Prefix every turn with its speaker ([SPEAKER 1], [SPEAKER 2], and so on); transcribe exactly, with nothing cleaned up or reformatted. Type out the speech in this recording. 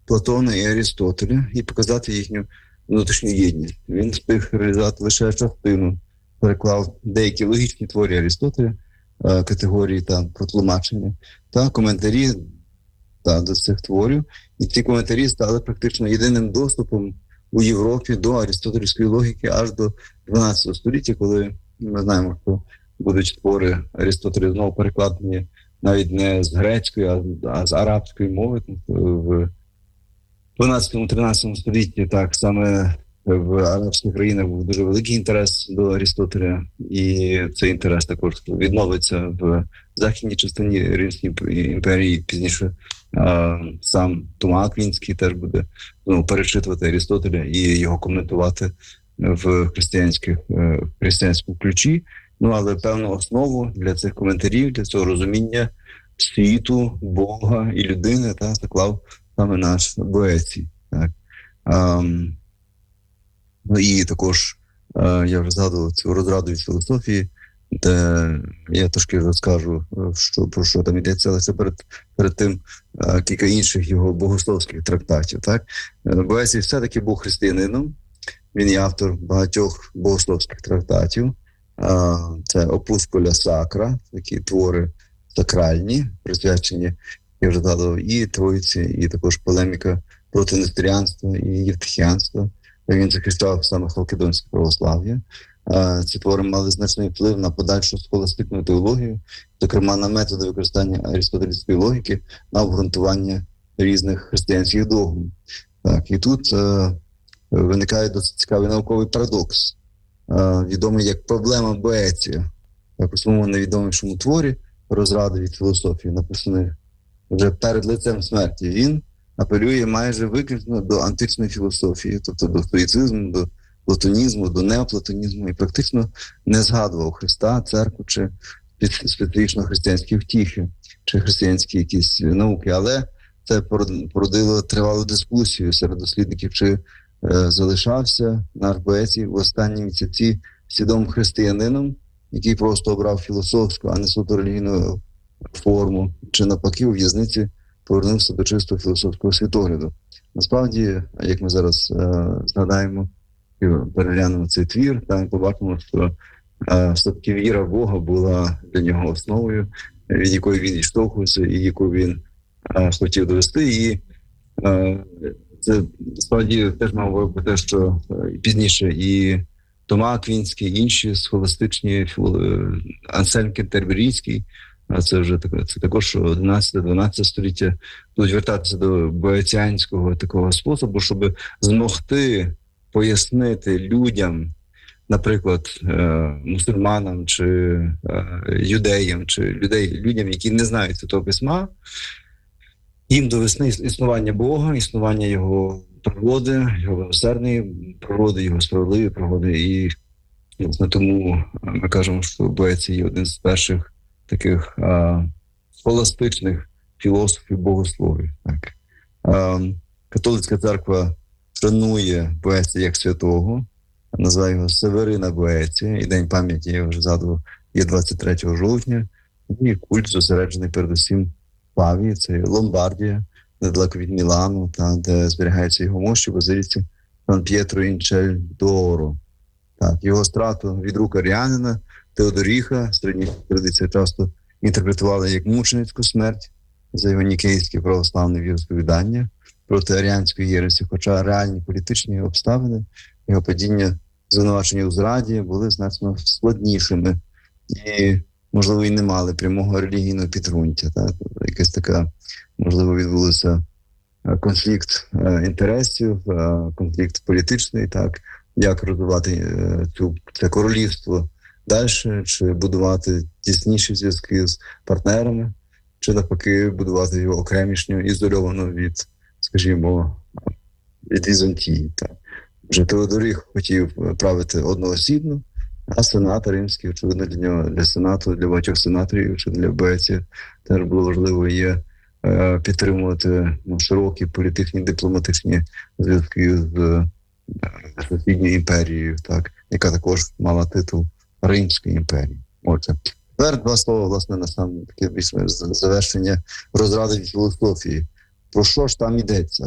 [SPEAKER 1] Платона і Арістотеля і показати їхню внутрішню єдність. Він встиг реалізувати лише частину, переклав деякі логічні творі Арістотеля, категорії там про тлумачення та коментарі та, до цих творів. І ці коментарі стали практично єдиним доступом у Європі до арістотелівської логіки аж до дванадцятого століття, коли ми знаємо, що будуть твори Арістотеля знову перекладені навіть не з грецької, а, а з арабської мови. В дванадцятому-тринадцятому столітті так саме в арабських країнах був дуже великий інтерес до Арістотеля, і цей інтерес також відновиться в західній частині Римської імперії. Пізніше а, сам Тома Аквінський теж буде ну, перечитувати Арістотеля і його коментувати в християнських в християнському ключі. Ну, але певну основу для цих коментарів, для цього розуміння світу, Бога і людини та заклав саме наш Боецій. Так. А, ну і також а, я вже згадував цю розраду від філософії, де я трошки розкажу, що, про що там йдеться, але це перед, перед тим а, кілька інших його богословських трактатів. Так. Боецій все-таки був християнином, він є автор багатьох богословських трактатів. Це Опускуля Сакра, такі твори сакральні, присвячені, я вже згадував, і Троїці, і також полеміка проти нестеріанства і євтихіанства. Він захищав саме халкидонське православ'я. Ці твори мали значний вплив на подальшу схоластичну теологію, зокрема на методи використання арістотелівської логіки на обґрунтування різних християнських догм. Так, і тут е, виникає досить цікавий науковий парадокс, відомий як проблема Боеція. Так, у своєму невідомішому творі «Розради від філософії», написаний вже перед лицем смерті, він апелює майже виключно до античної філософії, тобто до стоїцизму, до платонізму, до неоплатонізму, і практично не згадував Христа, церкву чи специфічно християнські втіхи, чи християнські якісь науки. Але це породило тривалу дискусію серед дослідників, чи залишався наш Боецій в останні місяці свідомим християнином, який просто обрав філософську, а не суто релігійну форму, чи навпаки у в'язниці повернувся до чистого філософського світогляду. Насправді, як ми зараз е, згадаємо і переглянемо цей твір, там побачимо, що е, все-таки віра в Бога була для нього основою, від якої він відштовхувався і яку він е, хотів довести. І е, це справді теж мав виявити те, що пізніше і Тома Аквінський, і інші схоластичні, Ансельм Кентерберійський, а це вже це також одинадцяте-дванадцяте століття, будуть вертатися до боеціанського такого способу, щоб змогти пояснити людям, наприклад, мусульманам чи юдеям, чи людей, людям, які не знають Святого Письма, їм довести існування Бога, існування Його природи, Його милосердної природи, Його справедливої природи. І власне, тому ми кажемо, що Боецій є один з перших таких а, схоластичних філософів богословів. Так. А, католицька церква шанує Боеція як святого, називає його Северина Боеція, і День пам'яті, я вже згадував, є двадцять третього жовтня, і культ зосереджений передусім Павії, це Ломбардія, недалеко від Мілану, та, де зберігаються його мощі, базиліці Сан П'єтро ін Чель д'Оро. Так, його страту від рук аріянина Теодоріха, середні традиції часто інтерпретували як мученицьку смерть за його нікейське православне віросповідання проти аріанської єресі, хоча реальні політичні обставини його падіння, звинувачення у зраді були значно складнішими і, можливо, і не мали прямого релігійного підґрунтя. Так? Якась така, можливо, відбулося конфлікт інтересів, конфлікт політичний, так, як розвивати цю, це королівство далі, чи будувати тісніші зв'язки з партнерами, чи навпаки будувати його окремішньо, ізольовано від, скажімо, від Візантії. Так. Вже Теодоріх хотів правити одноосібно, а сенат римський, очевидно, для нього, для сенату, для багатьох сенаторів, чи для Боеція теж було важливо є е, підтримувати ну, широкі політичні, дипломатичні зв'язки з е, сусідньою імперією, так, яка також мала титул Римської імперії. Отже, тепер два слова, власне, на саме таке завершення розради від філософії. Про що ж там йдеться?